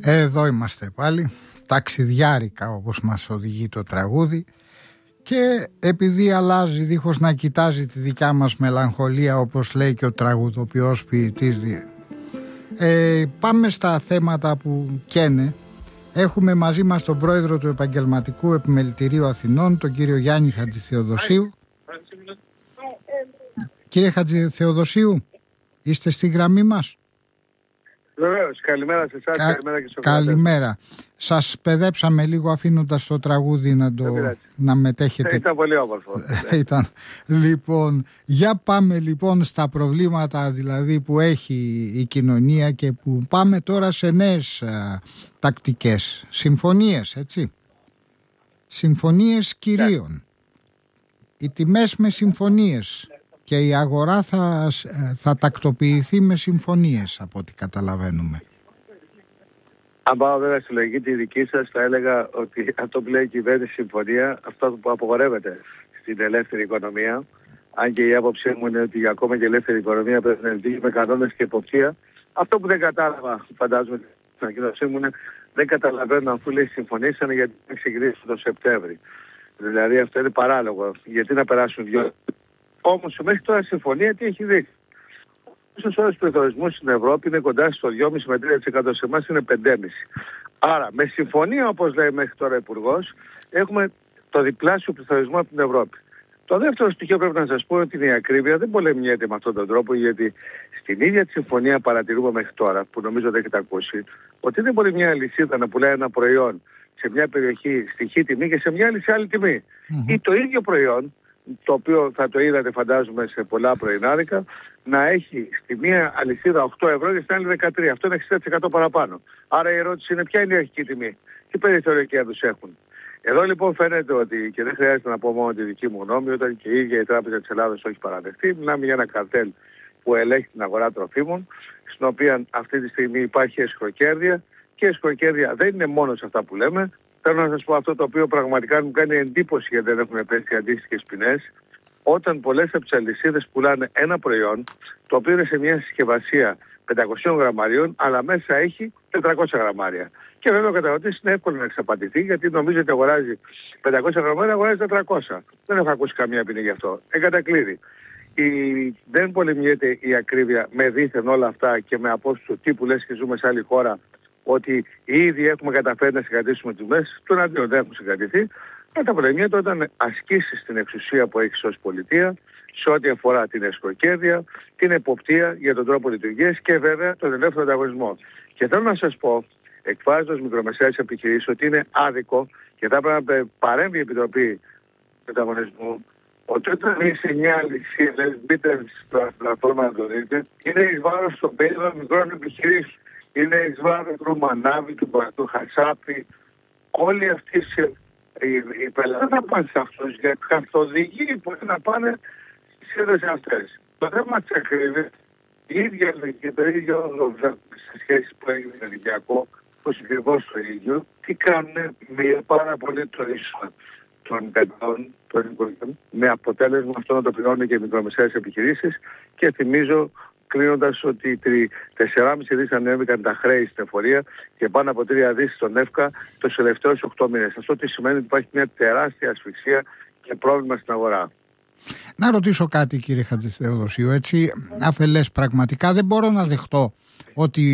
Εδώ είμαστε πάλι, ταξιδιάρικα όπως μας οδηγεί το τραγούδι, και επειδή αλλάζει δίχως να κοιτάζει τη δικιά μας μελαγχολία, όπως λέει και ο τραγουδοποιός ποιητής, πάμε στα θέματα που καίνε. Έχουμε μαζί μας τον πρόεδρο του Επαγγελματικού Επιμελητηρίου Αθηνών, τον κύριο Γιάννη Χατζηθεοδοσίου. Κύριε Χατζηθεοδοσίου, είστε στη γραμμή μας? Βεβαίως, καλημέρα σε εσάς, καλημέρα και στους Καλημέρα. Σας παιδέψαμε λίγο αφήνοντας το τραγούδι να μετέχετε. Ήταν πολύ όμορφο. Ήταν. Λοιπόν, για πάμε λοιπόν στα προβλήματα δηλαδή που έχει η κοινωνία και που πάμε τώρα σε νέες τακτικές. Συμφωνίες, έτσι. Συμφωνίες κυρίων. Οι τιμές με συμφωνίες. Και η αγορά θα τακτοποιηθεί με συμφωνίες, από ό,τι καταλαβαίνουμε. Αν πάω βέβαια στη λογική τη δική σας, θα έλεγα ότι αυτό που λέει η κυβέρνηση συμφωνία, αυτό που απογορεύεται στην ελεύθερη οικονομία, αν και η άποψή μου είναι ότι ακόμα και η ελεύθερη οικονομία πρέπει να λειτουργεί με κανόνες και εποπτεία. Αυτό που δεν κατάλαβα, φαντάζομαι, στην ανακοίνωσή μου είναι δεν καταλαβαίνω, αφού λέει συμφωνήσαν, γιατί δεν ξεκινήσει το Σεπτέμβρη. Δηλαδή αυτό είναι παράλογο. Γιατί να περάσουν 2. Όμως μέχρι τώρα η συμφωνία τι έχει δείξει? Ίσως όρος πληθωρισμού στην Ευρώπη είναι κοντά στο 2,5 με 3%, σε εμάς είναι 5,5%. Άρα με συμφωνία, όπως λέει μέχρι τώρα ο Υπουργός, έχουμε το διπλάσιο πληθωρισμό από την Ευρώπη. Το δεύτερο στοιχείο πρέπει να σας πω ότι είναι η ακρίβεια. Δεν πολεμιέται με αυτόν τον τρόπο, γιατί στην ίδια τη συμφωνία παρατηρούμε μέχρι τώρα, που νομίζω δεν έχετε ακούσει, ότι δεν μπορεί μια αλυσίδα να πουλάει ένα προϊόν σε μια περιοχή στη χ τιμή και σε μια άλλη σε άλλη τιμή. Ή το ίδιο προϊόν, το οποίο θα το είδατε φαντάζομαι σε πολλά πρωινάρικα, να έχει στη μία αλυσίδα 8 ευρώ και στην άλλη 13. Αυτό είναι 60% παραπάνω. Άρα η ερώτηση είναι ποια είναι η αρχική τιμή, τι περιθώριο κέρδους έχουν. Εδώ λοιπόν φαίνεται ότι, και δεν χρειάζεται να πω μόνο τη δική μου γνώμη, όταν και η ίδια η Τράπεζα της Ελλάδας το έχει παραδεχτεί, μιλάμε για ένα καρτέλ που ελέγχει την αγορά τροφίμων, στην οποία αυτή τη στιγμή υπάρχει εσχροκέρδεια, και η εσχροκέρδεια δεν είναι μόνο σε αυτά που λέμε. Θέλω να σας πω αυτό το οποίο πραγματικά μου κάνει εντύπωση, γιατί δεν έχουν πέσει αντίστοιχες ποινές, όταν πολλές από τις αλυσίδες πουλάνε ένα προϊόν το οποίο είναι σε μια συσκευασία 500 γραμμαρίων, αλλά μέσα έχει 400 γραμμάρια. Και βέβαια ο καταναλωτής είναι εύκολο να εξαπατηθεί, γιατί νομίζει ότι αγοράζει 500 γραμμάρια, αγοράζει 400. Δεν έχω ακούσει καμία ποινή γι' αυτό. Εγκατακλείδη. Δεν πολεμιέται η ακρίβεια με δίθεν όλα αυτά και με απόσταση του τύπου λες και ζούμε σε άλλη χώρα, ότι ήδη έχουμε καταφέρει να συγκρατήσουμε τις τιμές, του αντίον δεν έχουν συγκρατηθεί. Μετά πολεμιέται όταν ασκήσεις την εξουσία που έχεις ως πολιτεία σε ό,τι αφορά την εσχροκέρδεια, την εποπτεία για τον τρόπο λειτουργίας και βέβαια τον ελεύθερο ανταγωνισμό. Και θέλω να σας πω, εκφράζοντας μικρομεσαίες επιχειρήσεις, ότι είναι άδικο και θα πρέπει να παρέμβει η Επιτροπή του Ανταγωνισμού, ότι όταν είσαι μια αλυσίδα, μπείτε στην πλατφόρμα να το δείτε, είναι εις βάρος των πέλων μικρών επιχειρήσεων. Είναι εις βάρος του Μανάβη, του Χασάπη. Όλοι αυτοί οι πελάτες θα πάνε σε αυτούς, γιατί καθοδηγεί που να πάνε στις σύνδεσεις αυτές. Το θέμα της ακρίβειας, η ίδια και το ίδιο σε σχέση που έγινε με Ολυμπιακό, πως ακριβώς το ίδιο, τι κάνουν με πάρα πολύ το ίσο των πελών, με αποτέλεσμα αυτό να το πληρώνουν και οι μικρομεσαίες επιχειρήσεις. Και θυμίζω, κλείνοντας, ότι 4,5 δις ανέβηκαν τα χρέη στην εφορία και πάνω από 3 δις στον ΕΦΚΑ τους τελευταίους 8 μήνες. Αυτό τι σημαίνει? Ότι υπάρχει μια τεράστια ασφυξία και πρόβλημα στην αγορά. Να ρωτήσω κάτι, κύριε Χατζηθεοδοσίου, έτσι αφελές πραγματικά. Δεν μπορώ να δεχτώ ότι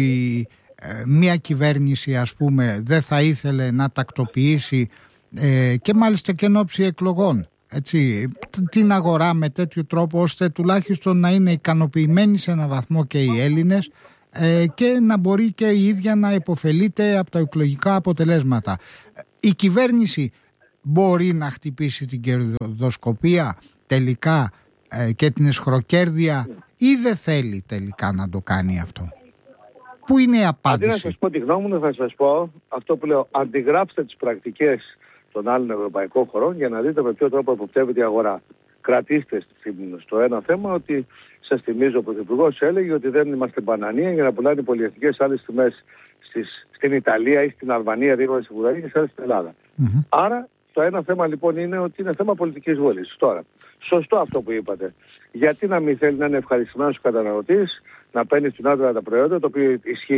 μια κυβέρνηση, ας πούμε, δεν θα ήθελε να τακτοποιήσει και μάλιστα και εν ώψη εκλογών, έτσι, την αγορά με τέτοιο τρόπο ώστε τουλάχιστον να είναι ικανοποιημένοι σε έναν βαθμό και οι Έλληνες και να μπορεί και η ίδια να υποφελείται από τα εκλογικά αποτελέσματα. Η κυβέρνηση μπορεί να χτυπήσει την κερδοσκοπία τελικά και την εσχροκέρδεια, ή δεν θέλει τελικά να το κάνει αυτό? Πού είναι η απάντηση? Αντί να σας πω τη γνώμη μου, θα σας πω αυτό που λέω: αντιγράψτε τις πρακτικές των άλλων ευρωπαϊκών χωρών για να δείτε με ποιο τρόπο εποπτεύεται η αγορά. Κρατήστε στο ένα θέμα ότι, σας θυμίζω, ο Πρωθυπουργός έλεγε ότι δεν είμαστε μπανανία για να πουλάνε πολυεθνικές άλλες τιμές στην Ιταλία ή στην Αλβανία, δίπλα στη Βουλγαρία και σε άλλες στην Ελλάδα. Άρα το ένα θέμα λοιπόν είναι ότι είναι θέμα πολιτικής βούλης. Τώρα, σωστό αυτό που είπατε. Γιατί να μην θέλει να είναι ευχαριστημένος ο καταναλωτής, να παίρνει στην άντρα τα προϊόντα, το οποίο ισχύει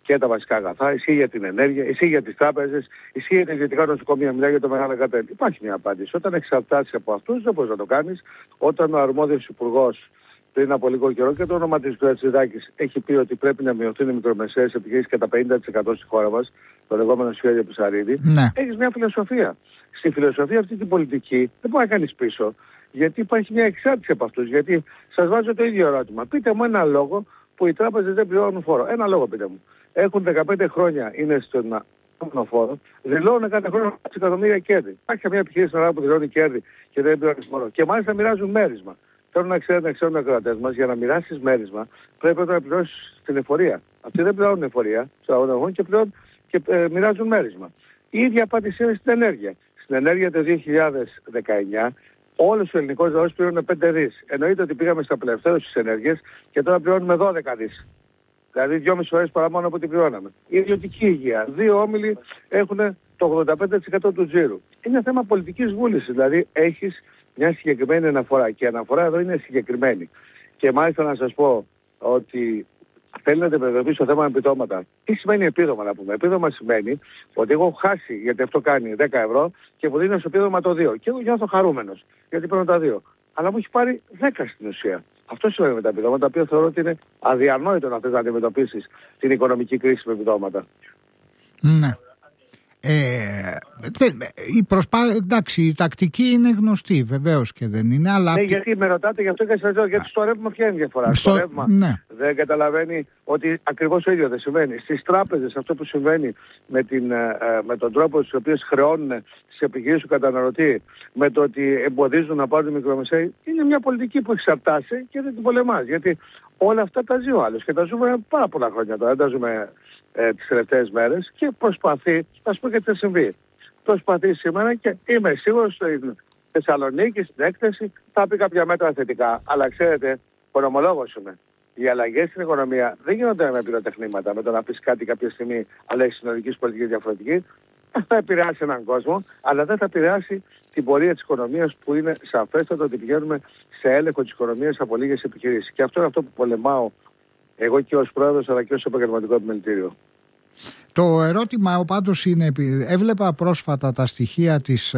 και τα βασικά αγαθά, ισχύει για την ενέργεια, ισχύει για τις τράπεζες, ισχύει για τα ιδιωτικά νοσοκομεία, μιλάει για το μεγάλο κατέλ. Υπάρχει μια απάντηση. Όταν εξαρτάται από αυτούς, δεν μπορείς να το κάνεις. Όταν ο αρμόδιος υπουργός πριν από λίγο καιρό και το όνομα της κ. Τσιδάκης έχει πει ότι πρέπει να μειωθούν οι μικρομεσαίες επιχειρήσεις κατά 50% στη χώρα μας, το λεγόμενο σχέδιο Πισαρίδη, έχεις μια φιλοσοφία. Στη φιλοσοφία αυτή την πολιτική δεν μπορεί να κάνεις πίσω, γιατί υπάρχει μια εξάρτηση από αυτούς. Γιατί σας βάζω το ίδιο ερώτημα. Πείτε μου ένα λόγο που οι τράπεζες δεν πληρώνουν φόρο. Ένα λόγο πείτε μου. Έχουν 15 χρόνια, είναι στον φόρο, δηλώνουν κάθε χρόνο εκατομμύρια κέρδη. Υπάρχει μια επιχείρηση στην Ελλάδα που δηλώνει κέρδη και δεν πληρώνει φόρο. Και μάλιστα μοιράζουν μέρισμα. Θέλω να ξέρουν οι ακροατές μας, για να μοιράσεις μέρισμα πρέπει να πληρώσεις την εφορία. Αυτοί δεν πληρώνουν εφορία, και πληρώνουν και μοιράζουν μέρισμα. Η ίδια απάντηση είναι στην ενέργεια. Στην ενέργεια το 2019 όλος ο ελληνικός λαός πληρώνει 5 δις. Εννοείται ότι πήγαμε στα απελευθέρωση της ενέργειας και τώρα πληρώνουμε 12 δις. Δηλαδή 2,5 φορές παραπάνω από ό,τι πληρώναμε. Η ιδιωτική υγεία. 2 όμιλοι έχουν το 85% του τζίρου. Είναι θέμα πολιτικής βούλησης. Δηλαδή έχεις μια συγκεκριμένη αναφορά και η αναφορά εδώ είναι συγκεκριμένη. Και μάλιστα να σας πω ότι θέλει να αντιμετωπίσει το θέμα επιδόματα. Τι σημαίνει επίδομα να πούμε? Επίδομα σημαίνει ότι εγώ έχω χάσει, γιατί αυτό κάνει 10 ευρώ και μου δίνει ως επίδομα το 2. Και εγώ νιώθω χαρούμενος γιατί παίρνω τα 2. Αλλά μου έχει πάρει 10 στην ουσία. Αυτό σημαίνει με τα επιδόματα, τα οποία θεωρώ ότι είναι αδιανόητο να θες να αντιμετωπίσεις την οικονομική κρίση με επιδόματα. Ναι. Εντάξει, η τακτική είναι γνωστή, βεβαίως και δεν είναι, αλλά... Ναι, γιατί με ρωτάτε γι' αυτό και σας λέω, γιατί στο ρεύμα ποια είναι η διαφορά? Στο ρεύμα δεν καταλαβαίνει ότι ακριβώς το ίδιο δεν συμβαίνει. Στις τράπεζες αυτό που συμβαίνει με τον τρόπο στους οποίους χρεώνουν στις επιχειρήσεις του καταναλωτή, με το ότι εμποδίζουν να πάρουν μικρομεσαίοι, είναι μια πολιτική που εξαρτάσαι και δεν την πολεμάς. Γιατί όλα αυτά τα ζει ο άλλος και τα ζούμε πάρα πολλά χρόνια τώρα, δεν τα ζούμε τις τελευταίες μέρες και προσπαθεί, θα σου πω και τι θα συμβεί. Προσπαθεί σήμερα και είμαι σίγουρος στην Θεσσαλονίκη, στην έκθεση, θα πει κάποια μέτρα θετικά. Αλλά ξέρετε, οικονομολόγος είμαι. Οι αλλαγές στην οικονομία δεν γίνονται με πυροτεχνήματα, με το να πεις κάτι κάποια στιγμή, αλλά η συνολική πολιτική διαφορετική. Θα επηρεάσει έναν κόσμο, αλλά δεν θα επηρεάσει την πορεία της οικονομίας, που είναι σαφέστατο ότι πηγαίνουμε σε έλεγχο της οικονομίας από λίγες επιχειρήσεις. Και αυτό είναι αυτό που πολεμάω εγώ και ως πρόεδρος, αλλά και ως επαγγελματικό επιμελητήριο. Το ερώτημα πάντως είναι, έβλεπα πρόσφατα τα στοιχεία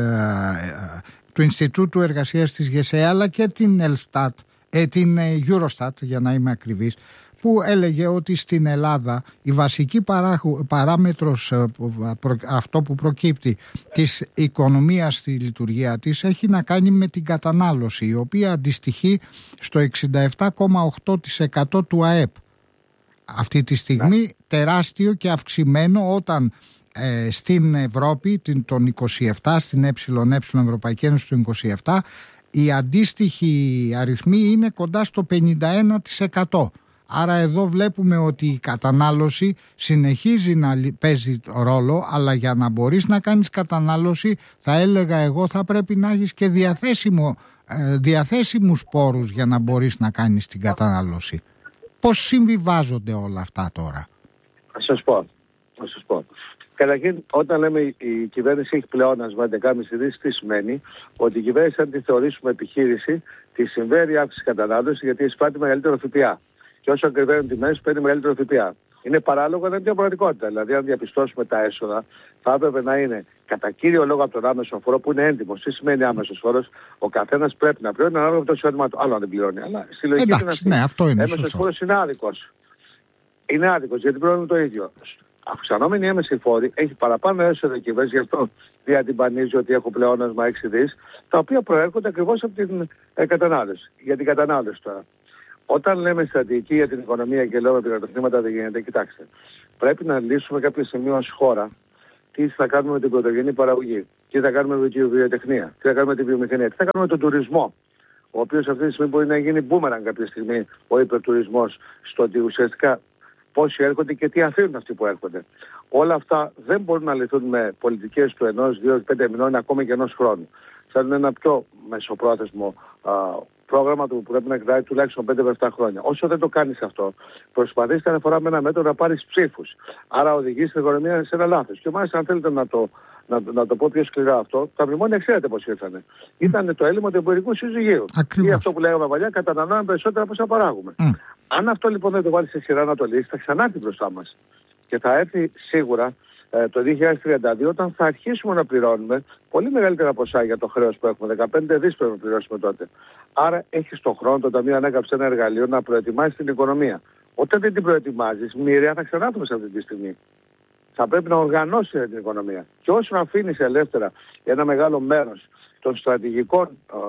του Ινστιτούτου Εργασίας της ΓΕΣΕ, αλλά και την την Eurostat, για να είμαι ακριβής, που έλεγε ότι στην Ελλάδα η βασική παράμετρος, αυτό που προκύπτει της οικονομίας στη λειτουργία της, έχει να κάνει με την κατανάλωση, η οποία αντιστοιχεί στο 67,8% του ΑΕΠ. Αυτή τη στιγμή τεράστιο και αυξημένο, όταν στην Ευρώπη, τον 27, στην ΕΕ Ευρωπαϊκή Ένωση του 27, οι αντίστοιχοι αριθμοί είναι κοντά στο 51%. Άρα εδώ βλέπουμε ότι η κατανάλωση συνεχίζει να παίζει ρόλο, αλλά για να μπορείς να κάνεις κατανάλωση, θα έλεγα εγώ, θα πρέπει να έχεις και διαθέσιμους πόρους για να μπορείς να κάνεις την κατανάλωση. Πώς συμβιβάζονται όλα αυτά τώρα? Θα σας πω. Καταρχήν, όταν λέμε η κυβέρνηση έχει πλεόνασμα 11,5 δις, τι σημαίνει? Ότι η κυβέρνηση, αν τη θεωρήσουμε επιχείρηση, τη συμβαίνει αύξηση κατανάλωση, γιατί εισπράττει μεγαλύτερο ΦΠΑ. Και όσο ακριβένουν τιμές, παίρνει μεγαλύτερο ΦΠΑ. Είναι παράλογο, δεν είναι μια πραγματικότητα. Δηλαδή, αν διαπιστώσουμε τα έσοδα, θα έπρεπε να είναι κατά κύριο λόγο από τον άμεσο φόρο, που είναι έντιμος. Τι σημαίνει άμεσος φόρος? Ο καθένας πρέπει να πληρώνει ανάλογα με το εισόδημά του. Άλλο αν δεν πληρώνει. Αλλά στη λογική είναι αυτή. Ναι, αυτό είναι. Έμεσος φόρος είναι άδικος. Είναι άδικος γιατί πληρώνουν το ίδιο. Αυξανόμενη έμεση φόρη έχει παραπάνω έσοδα κυβέρνηση, γι' αυτό διατυμπανίζει ότι έχω πλεόνασμα 6 δις, τα οποία προέρχονται ακριβώς από την κατανάλωση. Για την κατανάλωση τώρα. Όταν λέμε στρατηγική για την οικονομία και λέμε πυροτεχνήματα, δεν γίνεται. Κοιτάξτε, πρέπει να λύσουμε κάποια σημεία ως χώρα τι θα κάνουμε με την πρωτογενή παραγωγή, τι θα κάνουμε με τη βιοτεχνία, τι θα κάνουμε με τη βιομηχανία, τι θα κάνουμε με τον τουρισμό, ο οποίος αυτή τη στιγμή μπορεί να γίνει μπούμεραν κάποια στιγμή, ο υπερτουρισμός, στο ότι ουσιαστικά πόσοι έρχονται και τι αφήνουν αυτοί που έρχονται. Όλα αυτά δεν μπορούν να λυθούν με πολιτικές του 1, 2, 5 μηνών, ακόμα και ενός χρόνου. Θέλουν ένα πιο μεσοπρόθεσμο πρόγραμμα που πρέπει να κρατάει τουλάχιστον 5 με 7 χρόνια. Όσο δεν το κάνεις αυτό, προσπαθείς κάθε φορά με ένα μέτρο να πάρεις ψήφους. Άρα οδηγείς την οικονομία σε ένα λάθος. Και μάλιστα, αν θέλετε να το πω πιο σκληρά αυτό, τα μνημόνια ξέρετε πώς ήρθανε. Ήταν το έλλειμμα του εμπορικού συζυγίου. Ή αυτό που λέγαμε παλιά, καταναλώνουμε περισσότερα από όσα παράγουμε. Αν αυτό λοιπόν δεν το βάλεις σε σειρά να το λύσεις, θα ξανάρθει μπροστά μας. Και θα έρθει σίγουρα το 2032, όταν θα αρχίσουμε να πληρώνουμε πολύ μεγαλύτερα ποσά για το χρέος που έχουμε. 15 δις πρέπει να πληρώσουμε τότε. Άρα έχεις τον χρόνο το Ταμείο ανέκαψε ένα εργαλείο να προετοιμάσεις την οικονομία. Όταν δεν την προετοιμάζεις, μοιραία θα ξανάρθουμε σε αυτή τη στιγμή. Θα πρέπει να οργανώσεις την οικονομία. Και όσο αφήνεις ελεύθερα ένα μεγάλο μέρος των στρατηγικών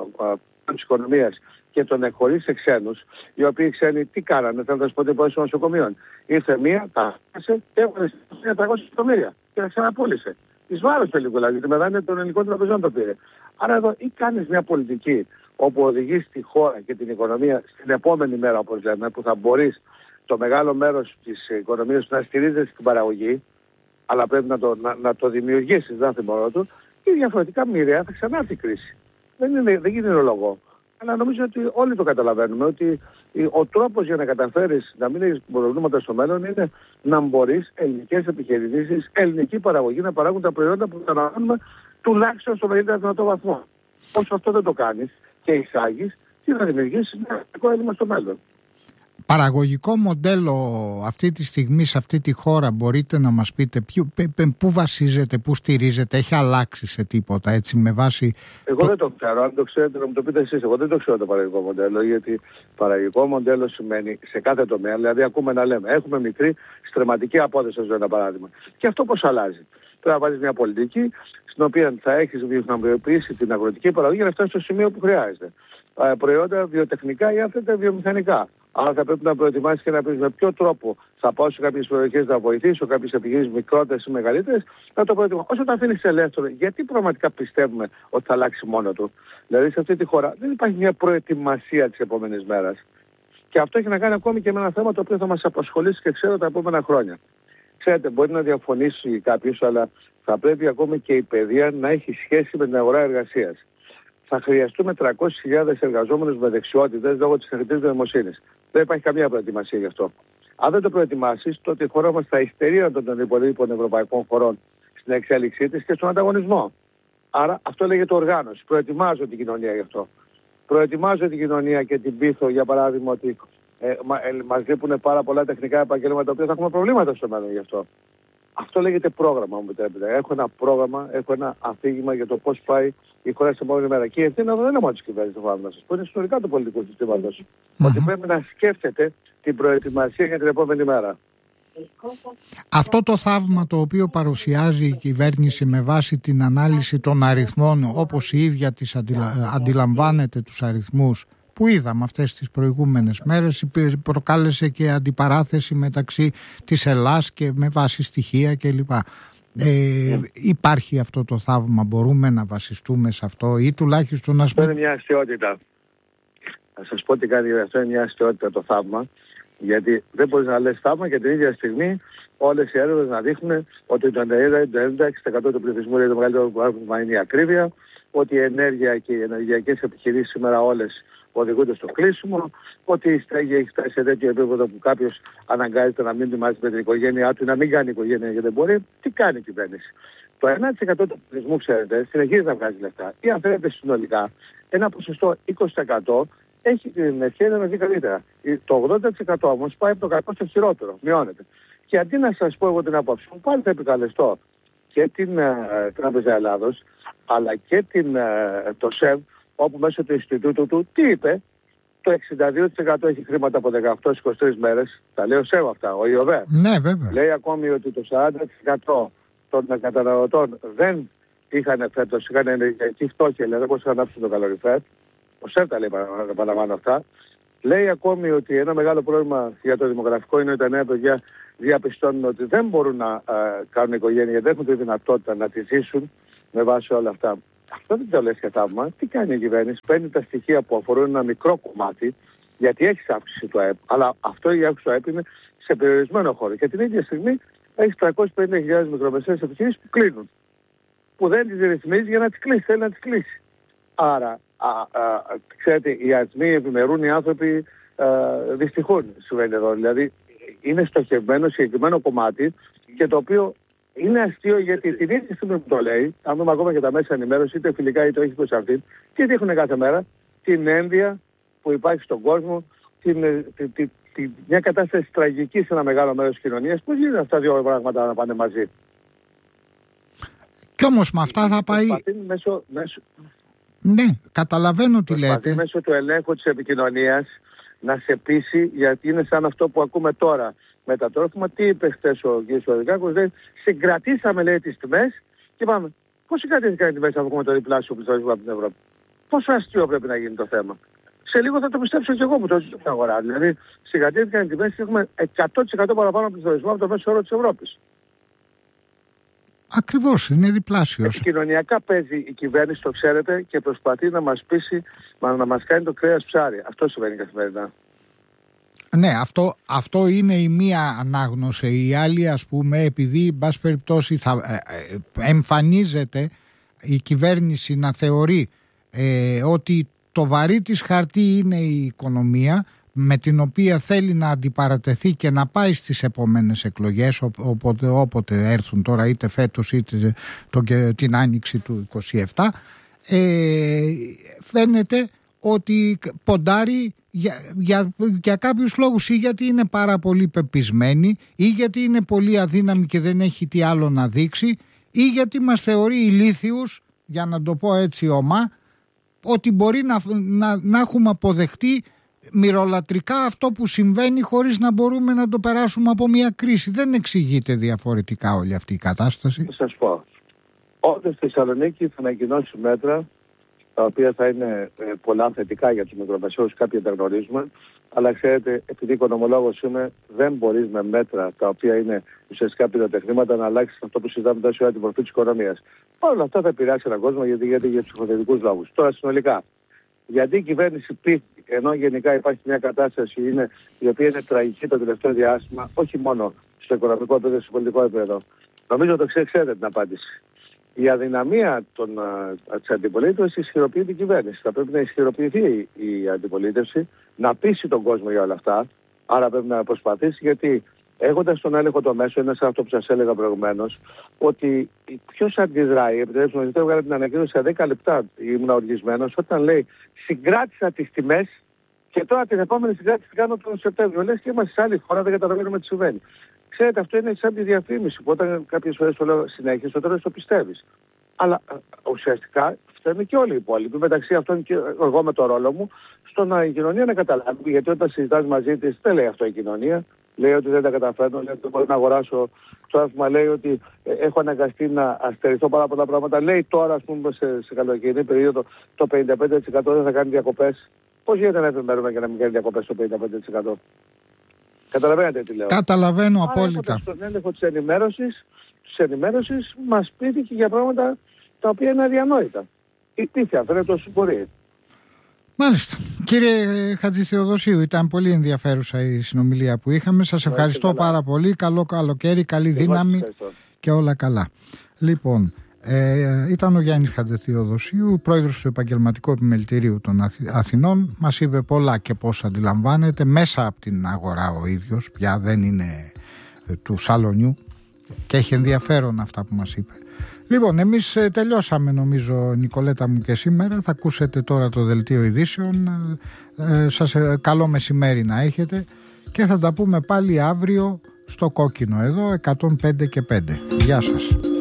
της οικονομίας και τον εκχωρείς σε ξένους, οι οποίοι ξένοι τι κάνανε, θέλω να σου πω την υπόθεση των νοσοκομείων. Ήρθε μία, τα άφησε και έβγαλε 300 εκατομμύρια και τα ξαναπούλησε. Εις βάρος τελικούλα, γιατί μετά είναι των ελληνικών τραπεζών το πήρε. Άρα εδώ ή κάνεις μια πολιτική όπου οδηγείς τη χώρα και την οικονομία στην επόμενη μέρα, όπως λέμε, που θα μπορείς το μεγάλο μέρος της οικονομίας να στηρίζεται στην παραγωγή, αλλά πρέπει να το δημιουργήσεις, δεν θα μόνο του, ή διαφορετικά μοιραία θα ξανάρθει η κρίση. Δεν γίνεται λόγο. Αλλά νομίζω ότι όλοι το καταλαβαίνουμε ότι ο τρόπος για να καταφέρεις να μην έχεις προβλήματα στο μέλλον είναι να μπορείς ελληνικές επιχειρήσεις, ελληνική παραγωγή να παράγουν τα προϊόντα που αναλαμβάνουμε τουλάχιστον στο μεγαλύτερο δυνατό βαθμό. Όσο αυτό δεν το κάνεις και εισάγεις, τι θα δημιουργήσεις ένα ευρωπαϊκό έλλειμμα στο μέλλον. Παραγωγικό μοντέλο αυτή τη στιγμή σε αυτή τη χώρα, μπορείτε να μας πείτε πού βασίζεται, πού στηρίζεται, έχει αλλάξει σε τίποτα έτσι με βάση... Εγώ δεν το ξέρω, αν το ξέρετε να μου το πείτε εσείς. Εγώ δεν το ξέρω το παραγωγικό μοντέλο, γιατί παραγωγικό μοντέλο σημαίνει σε κάθε τομέα, δηλαδή ακούμε να λέμε έχουμε μικρή στρεματική απόδοση, ως ένα παράδειγμα. Και αυτό πώς αλλάζει. Πρέπει να βάλεις μια πολιτική στην οποία θα έχεις βιομηχανοποιήσει την αγροτική παραγωγή για να φτάσει στο σημείο που χρειάζεται. Προϊόντα βιοτεχνικά ή αν θέλετε βιομηχανικά. Άρα θα πρέπει να προετοιμάσεις και να πεις με ποιο τρόπο θα πάω σε κάποιες περιοχές να βοηθήσω, κάποιες επιχειρήσεις μικρότερες ή μεγαλύτερες, να το προετοιμάσω. Όσο το αφήνεις ελεύθερο, γιατί πραγματικά πιστεύουμε ότι θα αλλάξει μόνο του. Δηλαδή σε αυτή τη χώρα δεν υπάρχει μια προετοιμασία της επόμενης μέρας. Και αυτό έχει να κάνει ακόμη και με ένα θέμα το οποίο θα μας απασχολήσει και ξέρω τα επόμενα χρόνια. Ξέρετε, μπορεί να διαφωνήσει κάποιος, αλλά θα πρέπει ακόμη και η παιδεία να έχει σχέση με την αγορά εργασίας. Θα χρειαστούμε 300.000 εργαζόμενους με δεξιότητες λόγω της τεχνητής νοημοσύνης. Δεν υπάρχει καμία προετοιμασία γι' αυτό. Αν δεν το προετοιμάσεις, τότε η χώρα μας θα υστερεί από των υπολείπων ευρωπαϊκών χωρών στην εξέλιξή της και στον ανταγωνισμό. Άρα αυτό λέγεται οργάνωση. Προετοιμάζω την κοινωνία γι' αυτό. Προετοιμάζω την κοινωνία και την πείθω, για παράδειγμα, ότι μας λείπουν πάρα πολλά τεχνικά επαγγέλματα, τα οποία θα έχουμε προβλήματα στο μέλλον γι' αυτό. Αυτό λέγεται πρόγραμμα, μου επιτρέπετε. Έχω ένα πρόγραμμα, έχω ένα αφήγημα για το πώς πάει η χώρα στην επόμενη μέρα. Και η ευθύνη δεν είναι μόνο τη κυβέρνηση, να σας πω, είναι συνολικά του πολιτικού συστήματος. Ότι πρέπει να σκέφτεται την προετοιμασία για την επόμενη μέρα. Αυτό το θαύμα το οποίο παρουσιάζει η κυβέρνηση με βάση την ανάλυση των αριθμών, όπως η ίδια της αντιλαμβάνεται τους αριθμούς που είδαμε αυτές τις προηγούμενες μέρες, προκάλεσε και αντιπαράθεση μεταξύ της Ελλάς και με βάση στοιχεία κλπ. Υπάρχει αυτό το θαύμα, μπορούμε να βασιστούμε σε αυτό ή τουλάχιστον να... Αυτό είναι μια αστιότητα. Θα σας πω τι κάνει, αυτό είναι μια αστιότητα το θαύμα, γιατί δεν μπορείς να λες θαύμα και την ίδια στιγμή όλες οι έρευνες να δείχνουν ότι το 96% του πληθυσμού, δηλαδή το μεγαλύτερο πρόβλημα είναι η ακρίβεια, ότι η ενέργεια και οι ενεργειακές επιχειρήσεις σήμερα όλες οδηγούνται στο κλείσιμο, ότι η στέγη έχει φτάσει σε τέτοιο επίπεδο που κάποιος αναγκάζεται να μην μοιάζει με την οικογένειά του, να μην κάνει οικογένεια γιατί δεν μπορεί. Τι κάνει η κυβέρνηση? Το 1% του πληθυσμού, ξέρετε, συνεχίζει να βγάζει λεφτά. Ή αν θέλετε συνολικά, ένα ποσοστό 20% έχει την ευκαιρία να ζει καλύτερα. Το 80% όμως πάει από το κακό στο χειρότερο, μειώνεται. Και αντί να σας πω εγώ την άποψη μου, πάλι θα επικαλεστώ και την Τράπεζα Ελλάδος, αλλά και το ΣΕΒ, όπου μέσω του Ινστιτούτου του, τι είπε? Το 62% έχει χρήματα από 18-23 μέρες. Τα λέει ο ΣΕΒ αυτά, ο ΙΟΒΕ. Ναι, βέβαια. Λέει ακόμη ότι το 40% των καταναλωτών δεν είχαν φέτος, είχαν ενεργειακή φτώχεια, δηλαδή δεν μπορούσαν να ανάψουν το καλοριφέρ. Ο ΣΕΒ τα λέει, παραλαμβάνω αυτά. Λέει ακόμη ότι ένα μεγάλο πρόβλημα για το δημογραφικό είναι ότι τα νέα παιδιά διαπιστώνουν ότι δεν μπορούν να κάνουν οικογένεια, γιατί δεν έχουν τη δυνατότητα να τη ζήσουν με βάση όλα αυτά. Αυτό δεν το λες και θαύμα. Τι κάνει η κυβέρνηση? Παίρνει τα στοιχεία που αφορούν ένα μικρό κομμάτι, γιατί έχει αύξηση του ΑΕΠ, αλλά αυτό η αύξηση του ΑΕΠ είναι σε περιορισμένο χώρο. Και την ίδια στιγμή έχει 350.000 μικρομεσαίες επιχειρήσεις που κλείνουν. Που δεν τις ρυθμίζει για να τις κλείσει, θέλει να τις κλείσει. Άρα, ξέρετε, οι αριθμοί ευημερούν, οι άνθρωποι δυστυχούν, συμβαίνει εδώ. Δηλαδή, είναι στοχευμένο, συγκεκριμένο κομμάτι και το οποίο είναι αστείο, γιατί την ίδια στιγμή που το λέει, αν δούμε ακόμα και τα μέσα ενημέρωση, είτε φιλικά είτε όχι προς αυτήν, τι δείχνουν κάθε μέρα? Την ένδυα που υπάρχει στον κόσμο, μια κατάσταση τραγική σε ένα μεγάλο μέρος της κοινωνίας. Πώς γίνεται αυτά δύο πράγματα να πάνε μαζί? Κι όμως με αυτά θα πάει... Ναι, καταλαβαίνω τι λέτε. Προσπαθεί μέσω του ελέγχου της επικοινωνίας να σε πείσει, γιατί είναι σαν αυτό που ακούμε τώρα με τα τρόφιμα. Τι είπε χθες ο κ. Οδικάκος? Λέει, συγκρατήσαμε, λέει, τις τιμές και είπαμε, πώς συγκρατήθηκαν οι τιμές αφού έχουμε το διπλάσιο πληθωρισμό από την Ευρώπη? Πόσο αστείο πρέπει να γίνει το θέμα? Σε λίγο θα το πιστέψω και εγώ που το ζω στην αγορά. Δηλαδή, συγκρατήθηκαν οι τιμές και έχουμε 100% παραπάνω πληθωρισμό από το μέσο όρο της Ευρώπης. Ακριβώς, είναι διπλάσιος. Κοινωνιακά παίζει η κυβέρνηση, το ξέρετε, και προσπαθεί να μας πείσει, να μας κάνει το κρέας ψάρι. Αυτό συμβαίνει καθημερινά. Ναι, αυτό είναι η μία ανάγνωση. Η άλλη, ας πούμε, επειδή, εν πάση περιπτώσει, εμφανίζεται η κυβέρνηση να θεωρεί ότι το βαρύ της χαρτί είναι η οικονομία, με την οποία θέλει να αντιπαρατεθεί και να πάει στις επόμενες εκλογές, όποτε έρθουν τώρα, είτε φέτος είτε την άνοιξη του 27, φαίνεται ότι ποντάρει για κάποιους λόγους, ή γιατί είναι πάρα πολύ πεπισμένη, ή γιατί είναι πολύ αδύναμη και δεν έχει τι άλλο να δείξει, ή γιατί μας θεωρεί ηλίθιους, για να το πω έτσι ομά, ότι μπορεί να έχουμε αποδεχτεί μυρολατρικά αυτό που συμβαίνει χωρίς να μπορούμε να το περάσουμε από μια κρίση. Δεν εξηγείται διαφορετικά όλη αυτή η κατάσταση. Θα σας πω. Όντως στη Θεσσαλονίκη θα ανακοινώσει μέτρα τα οποία θα είναι πολλά θετικά για τους μικρομεσαίους, κάποια τα γνωρίζουμε, αλλά ξέρετε, επειδή οικονομολόγος είμαι, δεν μπορείς με μέτρα τα οποία είναι ουσιαστικά πυροτεχνήματα να αλλάξεις αυτό που συζητάμε τόσο για την μορφή της οικονομίας. Παρ' όλα αυτά θα επηρεάσει έναν κόσμο, γιατί για ψυχοθετικούς λόγους. Τώρα συνολικά, γιατί η κυβέρνηση πείθει, ενώ γενικά υπάρχει μια κατάσταση η οποία είναι τραγική το τελευταίο διάστημα, όχι μόνο στο οικονομικό επίπεδο, στο πολιτικό επίπεδο? Νομίζω το ξέρετε την απάντηση. Η αδυναμία της αντιπολίτευσης ισχυροποιεί την κυβέρνηση. Θα πρέπει να ισχυροποιηθεί η αντιπολίτευση, να πείσει τον κόσμο για όλα αυτά. Άρα πρέπει να προσπαθήσει, γιατί έχοντας τον έλεγχο το μέσο, είναι σαν αυτό που σας έλεγα προηγουμένως, ότι ποιος αντιδράει? Επιτρέψτε μου, έβγαλε την ανακοίνωση σε 10 λεπτά, ήμουν οργισμένος, όταν λέει συγκράτησα τις τιμές και τώρα την επόμενη συγκράτηση την κάνω τον Σεπτέμβριο. Λες και είμαστε σε άλλη χώρα, δεν καταλαβαίνουμε τι συμβαίνει. Ξέρετε, αυτό είναι σαν τη διαφήμιση που όταν κάποιες φορές το λέω συνέχεια, στο τέλος το πιστεύεις. Αλλά ουσιαστικά φταίνουν και όλοι οι υπόλοιποι. Μεταξύ αυτών και εγώ με το ρόλο μου, στο να η κοινωνία να καταλάβει. Γιατί όταν συζητάς μαζί της, δεν λέει αυτό η κοινωνία. Λέει ότι δεν τα καταφέρνω, λέει ότι μπορεί να αγοράσω το άφημα, λέει ότι έχω αναγκαστεί να αστερηθώ πάρα πολλά πράγματα. Λέει τώρα, ας πούμε, σε καλοκαιρινή περίοδο το 55% δεν θα κάνει διακοπές. Πώς γίνεται να επιμέρουμε και να μην κάνει διακοπές στο 55%? Καταλαβαίνετε τι λέω? Καταλαβαίνω απόλυτα. Στον έλεγχο της ενημέρωσης μας πείθηκε για πράγματα τα οποία είναι αδιανόητα. Υπήρχε, φαίνεται όσο μπορεί. Μάλιστα. Κύριε Χατζηθεοδοσίου, ήταν πολύ ενδιαφέρουσα η συνομιλία που είχαμε. Σας ευχαριστώ πάρα πολύ. Καλό καλοκαίρι, καλή δύναμη και όλα καλά. Λοιπόν, ήταν ο Γιάννης Χατζηθεοδοσίου, πρόεδρος του Επαγγελματικού Επιμελητηρίου των Αθηνών. Μας είπε πολλά και πώς αντιλαμβάνεται μέσα από την αγορά ο ίδιος. Πια δεν είναι του σαλονιού και έχει ενδιαφέρον αυτά που μας είπε. Λοιπόν, εμείς τελειώσαμε νομίζω, Νικολέτα μου, και σήμερα. Θα ακούσετε τώρα το δελτίο ειδήσεων. Σας καλό μεσημέρι να έχετε και θα τα πούμε πάλι αύριο στο Κόκκινο εδώ 105 και 5. Γεια σας.